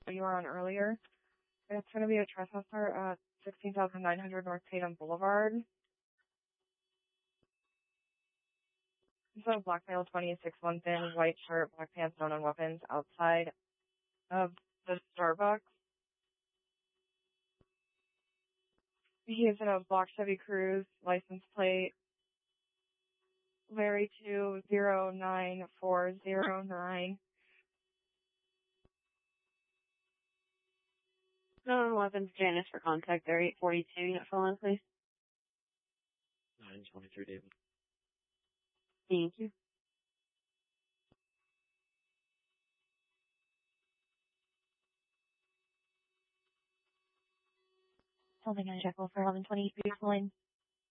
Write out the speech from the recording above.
you were on earlier. It's going to be a trespasser at 16,900 North Tatum Boulevard. So black male, 26 month in, white shirt, black pants, no known weapons, outside of the Starbucks. He is in a black Chevy Cruze, license plate Larry 209409. No known weapons, Janice for contact there, 842, unit phone line, please. 923, David. Thank you. Holding on Jekyll for 1120, beautiful line.